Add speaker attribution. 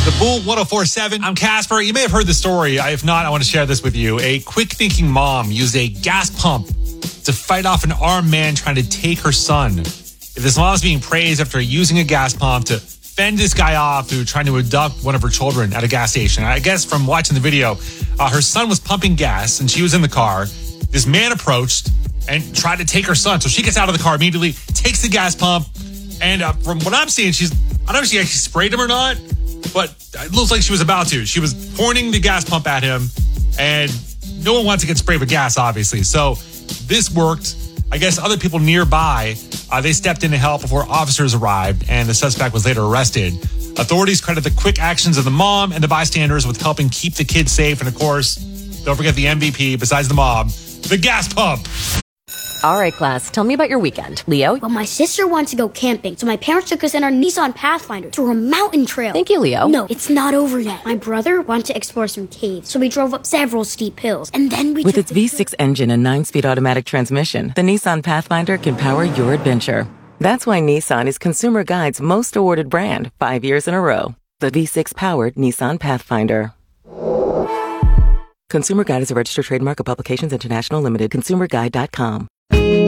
Speaker 1: The Bull 1047. I'm Casper. You may have heard the story. If not, I want to share this with you. A quick-thinking mom used a gas pump to fight off an armed man trying to take her son. This mom is being praised after using a gas pump to fend this guy off who was trying to abduct one of her children at a gas station. I guess from watching the video, her son was pumping gas and she was in the car. This man approached and tried to take her son. So she gets out of the car immediately, takes the gas pump, and from what I'm seeing, I don't know if she actually sprayed him or not, but it looks like she was about to. She was pointing the gas pump at him, and no one wants to get sprayed with gas, obviously. So this worked. I guess other people nearby, they stepped in to help before officers arrived, and the suspect was later arrested. Authorities credit the quick actions of the mom and the bystanders with helping keep the kids safe. And of course, don't forget the MVP, besides the mob, the gas pump.
Speaker 2: All right, class, tell me about your weekend. Leo?
Speaker 3: Well, my sister wants to go camping, so my parents took us in our Nissan Pathfinder through a mountain trail.
Speaker 2: Thank you, Leo.
Speaker 3: No, it's not over yet. My brother wanted to explore some caves, so we drove up several steep hills, and then we
Speaker 4: With its V6 engine and 9-speed automatic transmission, the Nissan Pathfinder can power your adventure. That's why Nissan is Consumer Guide's most awarded brand 5 years in a row. The V6-powered Nissan Pathfinder. Consumer Guide is a registered trademark of Publications International Limited. ConsumerGuide.com.